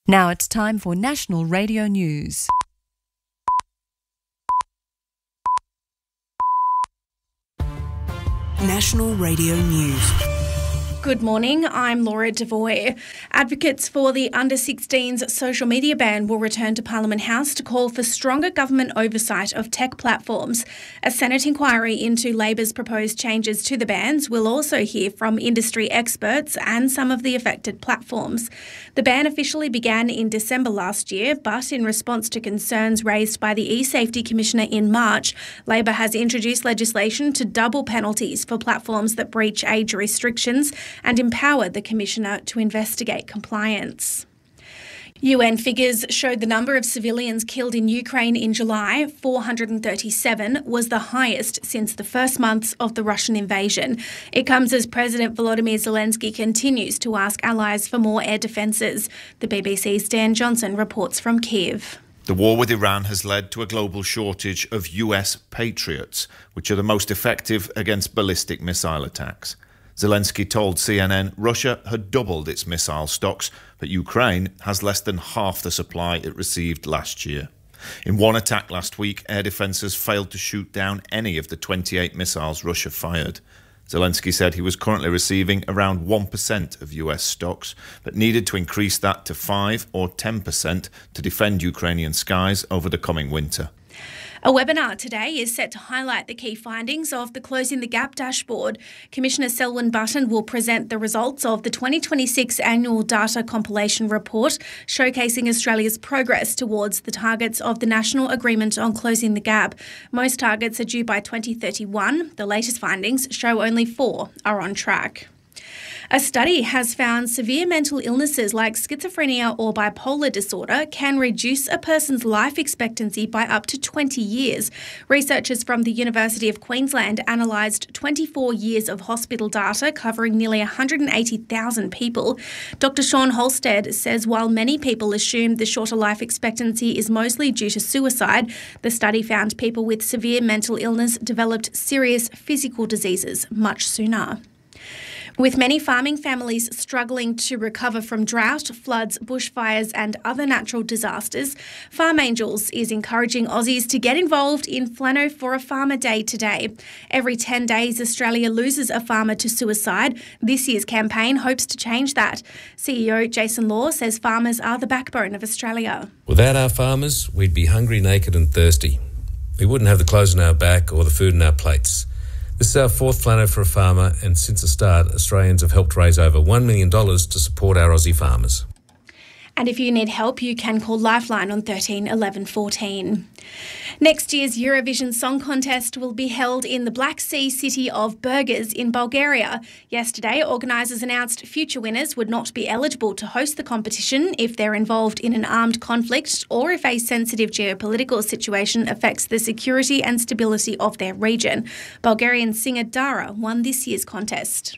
Now it's time for National Radio News. National Radio News. Good morning, I'm Laura Devoy. Advocates for the under-16s social media ban will return to Parliament House to call for stronger government oversight of tech platforms. A Senate inquiry into Labor's proposed changes to the bans will also hear from industry experts and some of the affected platforms. The ban officially began in December last year, but in response to concerns raised by the eSafety Commissioner in March, Labor has introduced legislation to double penalties for platforms that breach age restrictions and empower the Commissioner to investigate compliance. UN figures showed the number of civilians killed in Ukraine in July, 437, was the highest since the first months of the Russian invasion. It comes as President Volodymyr Zelensky continues to ask allies for more air defences. The BBC's Dan Johnson reports from Kyiv. The war with Iran has led to a global shortage of US Patriots, which are the most effective against ballistic missile attacks. Zelensky told CNN Russia had doubled its missile stocks, but Ukraine has less than half the supply it received last year. In one attack last week, air defences failed to shoot down any of the 28 missiles Russia fired. Zelensky said he was currently receiving around 1% of US stocks, but needed to increase that to 5 or 10% to defend Ukrainian skies over the coming winter. A webinar today is set to highlight the key findings of the Closing the Gap dashboard. Commissioner Selwyn Button will present the results of the 2026 Annual Data Compilation Report, showcasing Australia's progress towards the targets of the National Agreement on Closing the Gap. Most targets are due by 2031. The latest findings show only 4 are on track. A study has found severe mental illnesses like schizophrenia or bipolar disorder can reduce a person's life expectancy by up to 20 years. Researchers from the University of Queensland analysed 24 years of hospital data covering nearly 180,000 people. Dr. Sean Holstead says while many people assume the shorter life expectancy is mostly due to suicide, the study found people with severe mental illness developed serious physical diseases much sooner. With many farming families struggling to recover from drought, floods, bushfires and other natural disasters, Farm Angels is encouraging Aussies to get involved in Flano for a Farmer Day today. Every 10 days, Australia loses a farmer to suicide. This year's campaign hopes to change that. CEO Jason Law says farmers are the backbone of Australia. Without our farmers, we'd be hungry, naked and thirsty. We wouldn't have the clothes on our back or the food in our plates. This is our fourth Flano for a Farmer, and since the start, Australians have helped raise over $1 million to support our Aussie farmers. And if you need help, you can call Lifeline on 13 11 14. Next year's Eurovision Song Contest will be held in the Black Sea city of Burgas in Bulgaria. Yesterday, organisers announced future winners would not be eligible to host the competition if they're involved in an armed conflict or if a sensitive geopolitical situation affects the security and stability of their region. Bulgarian singer Dara won this year's contest.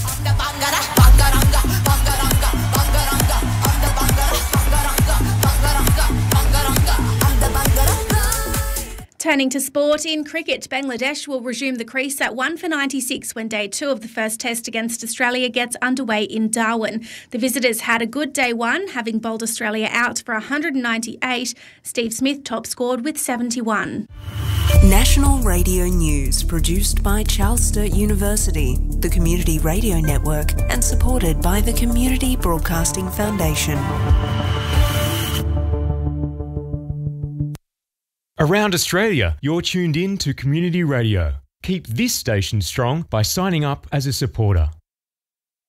Turning to sport, in cricket, Bangladesh will resume the crease at 1 for 96 when day 2 of the first test against Australia gets underway in Darwin. The visitors had a good day 1, having bowled Australia out for 198. Steve Smith top scored with 71. National Radio News, produced by Charles Sturt University, the Community Radio Network, and supported by the Community Broadcasting Foundation. Around Australia, you're tuned in to Community Radio. Keep this station strong by signing up as a supporter.